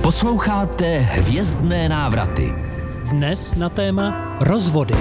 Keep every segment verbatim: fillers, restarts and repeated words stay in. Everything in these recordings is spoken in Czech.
Posloucháte Hvězdné návraty. Dnes na téma rozvody.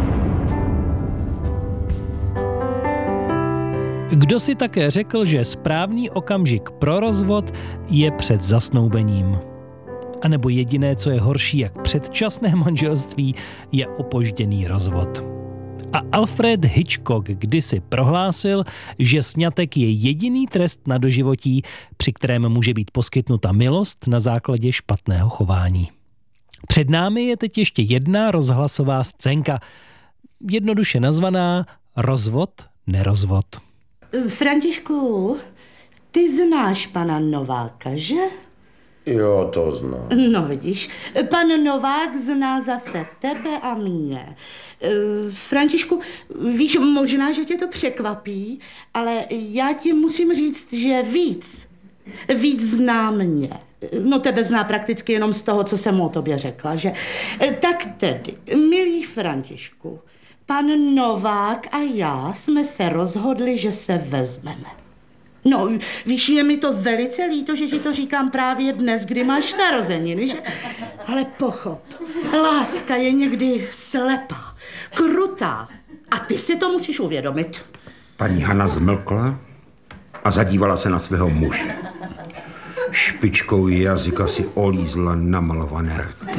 Kdo si také řekl, že správný okamžik pro rozvod je před zasnoubením? A nebo jediné, co je horší jak předčasné manželství, je opožděný rozvod. A Alfred Hitchcock kdysi prohlásil, že sňatek je jediný trest na doživotí, při kterém může být poskytnuta milost na základě špatného chování. Před námi je teď ještě jedna rozhlasová scénka, jednoduše nazvaná Rozvod, nerozvod. Františku, ty znáš pana Nováka, že? Jo, to znám. No vidíš, pan Novák zná zase tebe a mě. Františku, víš, možná, že tě to překvapí, ale já ti musím říct, že víc, víc zná mě. No tebe zná prakticky jenom z toho, co jsem mu o tobě řekla, že? Tak tedy, milý Františku, pan Novák a já jsme se rozhodli, že se vezmeme. No, víš, je mi to velice líto, že ti to říkám právě dnes, kdy máš narozeniny, že? Ale pochop, láska je někdy slepá, krutá a ty si to musíš uvědomit. Paní Hana zmlkla a zadívala se na svého muže. Špičkou jazyka si olízla namalované rty.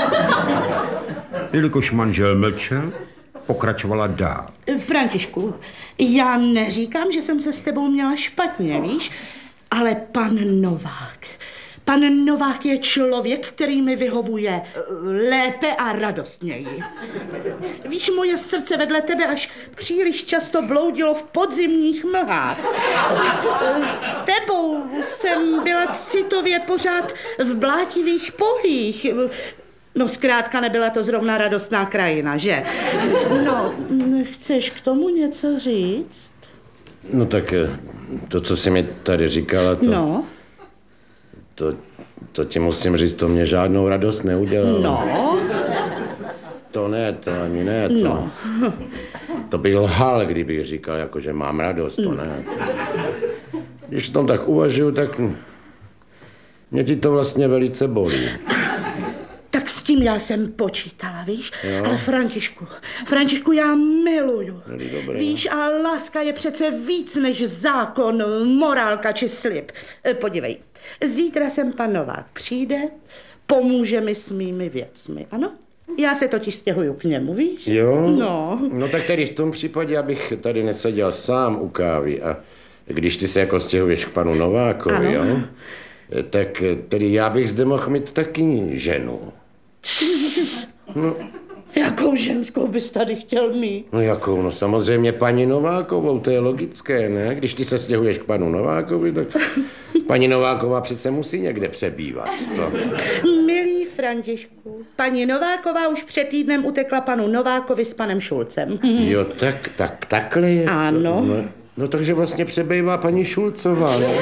Jelikož manžel mlčel, pokračovala dál. Františku, já neříkám, že jsem se s tebou měla špatně, víš, ale pan Novák, pan Novák je člověk, který mi vyhovuje lépe a radostněji. Víš, moje srdce vedle tebe až příliš často bloudilo v podzimních mlhách. S tebou jsem byla citově pořád v blátivých pohlích. No zkrátka nebyla to zrovna radostná krajina, že? No, chceš k tomu něco říct? No tak to, co jsi mi tady říkala, to... No? To, to ti musím říct, to mě žádnou radost neudělalo. No? To ne, to ani ne, to... No. To bych lhal, kdybych říkal, jako, že mám radost, to ne. Když o tom tak uvažuju, tak mě ti to vlastně velice bolí. Tak s tím já jsem počítala, víš? Jo. Ale Františku, Františku, já miluju. Dobré, víš, a láska je přece víc než zákon, morálka či slib. Podívej, zítra sem pan Novák přijde, pomůže mi s mými věcmi, ano? Já se totiž stěhuju k němu, víš? Jo? No. No tak tedy v tom případě, abych tady neseděl sám u kávy a když ty se jako stěhuješ k panu Novákovi, ano. Jo? Tak tedy já bych zde mohl mít taky ženu. No. Jakou ženskou bys tady chtěl mít? No jakou? No samozřejmě paní Novákovou, to je logické, ne? Když ty se stěhuješ k panu Novákovi, tak paní Nováková přece musí někde přebývat. To... Milý Františku, paní Nováková už před týdnem utekla panu Novákovi s panem Šulcem. Jo, tak, tak, takhle je. Ano. To, no, no takže vlastně přebývá paní Šulcová, ne?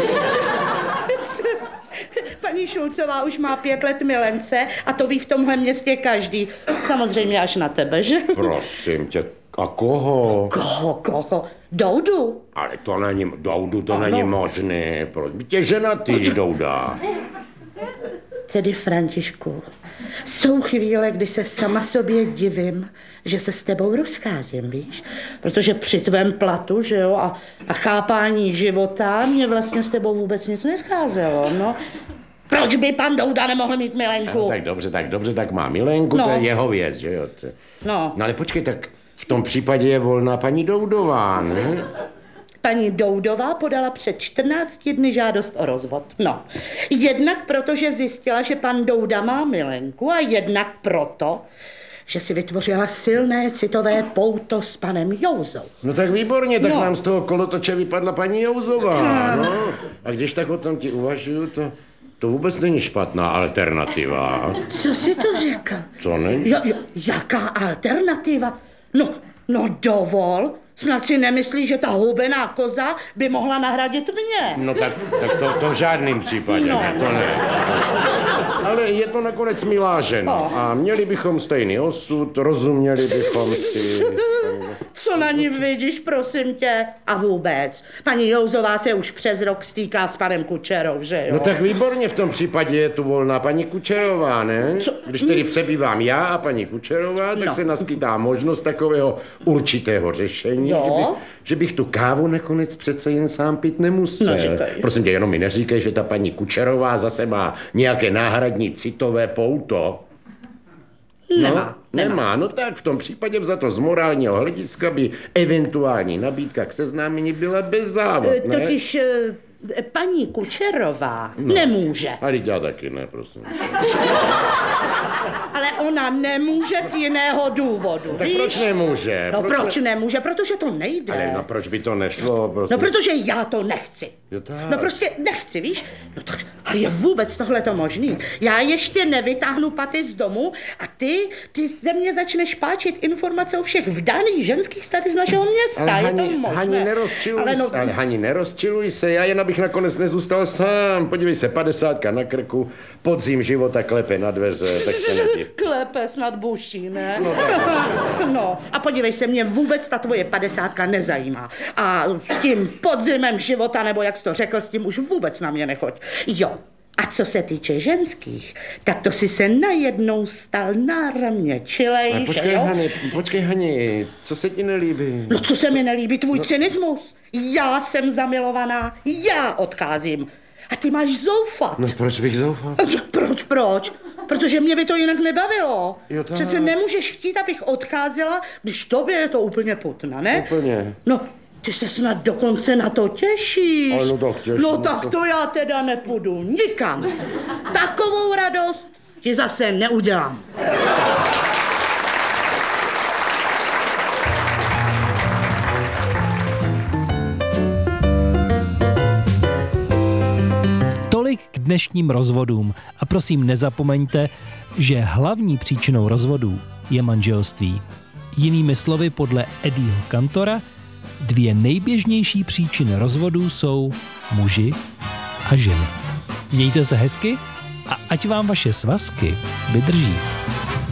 Paní Šulcová už má pět let milence a to ví v tomhle městě každý. Samozřejmě až na tebe, že? Prosím tě, a koho? Koho, koho? Doudu? Ale to není, Doudu to Ano. není možné. Proč by tě ženatý, Douda? Tedy Františku, jsou chvíle, kdy se sama sobě divím, že se s tebou rozcházím, víš? Protože při tvém platu, že jo, a, a chápání života mě vlastně s tebou vůbec nic nescházelo, no. Proč by pan Douda nemohl mít milenku? No, tak dobře, tak dobře, tak má milenku, No. to je jeho věc, že jo? To... No. No ale počkej, tak v tom případě je volná paní Doudová, ne? Paní Doudová podala před čtrnácti dny žádost o rozvod. No, jednak proto, že zjistila, že pan Douda má milenku a jednak proto, že si vytvořila silné citové pouto s panem Jouzou. No tak výborně, tak No. nám z toho kolotoče vypadla paní Jouzová, no. A když tak o tom ti uvažuju, to, to vůbec není špatná alternativa. Co jsi to řekl? To není? Ja, ja, jaká alternativa? No, no dovol, snad si nemyslíš, že ta hubená koza by mohla nahradit mě. No tak, tak to, to v žádném případě, No. ne, to ne. Ale je to nakonec milá žena No. a měli bychom stejný osud, rozuměli bychom si. Co na ní vidíš, prosím tě? A vůbec. Paní Jouzová se už přes rok stýká s panem Kučerou, že jo? No tak výborně, v tom případě je tu volná paní Kučerová, ne? Co? Když tedy přebývám já a paní Kučerová, tak No. se naskytá možnost takového určitého řešení, Jo. že, by, že bych tu kávu nakonec přece jen sám pít nemusel. No, říkej. Prosím tě, jenom mi neříkej, že ta paní Kučerová zase má nějaké náhradní citové pouto. Nemá, No, nemá. nemá. No tak v tom případě vzato z morálního hlediska by eventuální nabídka k seznámení byla bez závod, E, ne? Totiž e, paní Kučerová no. nemůže. A teď já taky ne, prosím. Ale ona nemůže z jiného důvodu, Tak víš? proč nemůže? No proč nemůže? Protože to nejde. Ale no proč by to nešlo, prosím? No protože já to nechci. Jo, tak. No prostě nechci, víš? No tak, a je vůbec tohleto možný? Já ještě nevytáhnu paty z domu a ty, ty ze mě začneš páčit informace o všech vdaných ženských vztahech z našeho města. Ale je Hani, to možné. Hani, nerozčiluj ale, no, se, ale Hani, nerozčiluj se, já jen abych nakonec nezůstal sám. Podívej se, padesátka na krku, podzim života klepe na dveře, tak se nediv. Klepe snad buší, ne? No, No, a podívej se, mě vůbec ta tvoje padesátka nezajímá. A s tím podzimem života, nebo jak jsi to řekl, s tím už vůbec na mě nechoď. Jo. A co se týče ženských, tak to si se najednou stal náramně čilej, Ale že počkej, jo? Hani, počkej, Hani, co se ti nelíbí? No co se mi nelíbí, tvůj cynismus. Já jsem zamilovaná, já odcházím. A ty máš zoufat. No proč bych zoufal? Proč, proč? Protože mě by to jinak nebavilo. Jo, tak. Přece nemůžeš chtít, abych odcházela, když tobě je to úplně putna, ne? Úplně. No, ty se snad dokonce na to těšíš. Ale no tak těším No se. tak to já teda nepůjdu nikam. Takovou radost ti zase neudělám. Tolik k dnešním rozvodům a prosím nezapomeňte, že hlavní příčinou rozvodů je manželství. Jinými slovy podle Eddieho Kantora dvě nejběžnější příčiny rozvodů jsou muži a ženy. Mějte se hezky a ať vám vaše svazky vydrží.